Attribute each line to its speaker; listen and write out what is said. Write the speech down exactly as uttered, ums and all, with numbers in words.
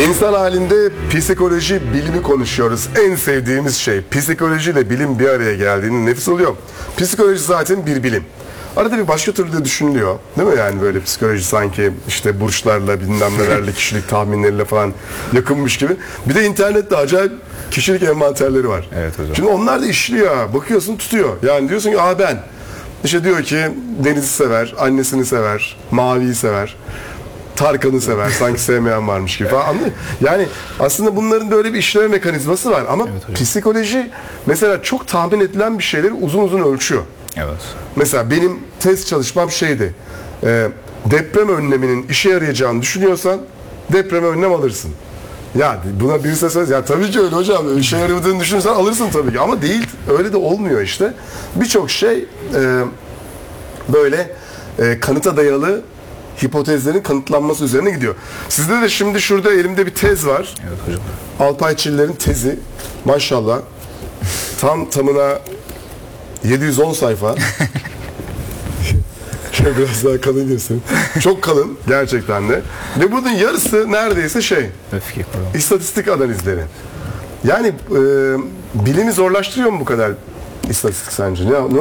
Speaker 1: İnsan halinde psikoloji bilimi konuşuyoruz. En sevdiğimiz şey. Psikolojiyle bilim bir araya geldiğinde nefis oluyor. Psikoloji zaten bir bilim. Arada bir başka türlü de düşünülüyor. Değil mi yani böyle psikoloji sanki işte burçlarla bilmem nelerle kişilik tahminleriyle falan yakınmış gibi. Bir de internette acayip kişilik envanterleri var.
Speaker 2: Evet hocam.
Speaker 1: Şimdi onlar da işliyor. Bakıyorsun tutuyor. Yani diyorsun ki aa ben. İşte diyor ki Deniz'i sever, annesini sever, Mavi'yi sever. Tarkan'ı sever. Sanki sevmeyen varmış gibi falan. Anladın mı? Yani aslında bunların böyle bir işleme mekanizması var. Ama
Speaker 2: evet
Speaker 1: psikoloji mesela çok tahmin edilen bir şeyleri uzun uzun ölçüyor.
Speaker 2: Evet.
Speaker 1: Mesela benim test çalışmam şeydi. E, deprem önleminin işe yarayacağını düşünüyorsan depreme önlem alırsın. Ya buna birisi söz ya tabii ki öyle hocam. İşe yaramadığını düşünürsen alırsın tabii ki. Ama değil. Öyle de olmuyor işte. Birçok şey e, böyle e, kanıta dayalı hipotezlerin kanıtlanması üzerine gidiyor. Sizde de şimdi şurada elimde bir tez var.
Speaker 2: Evet hocam.
Speaker 1: Alpay Çiller'in tezi. Maşallah. Tam tamına yedi yüz on sayfa. Şöyle biraz daha kalın girsin. Çok kalın gerçekten de. Ve bunun yarısı neredeyse şey.
Speaker 2: Öfke kuramı.
Speaker 1: İstatistik analizleri. Yani e, bilimi zorlaştırıyor mu bu kadar istatistik sence? Ne, ne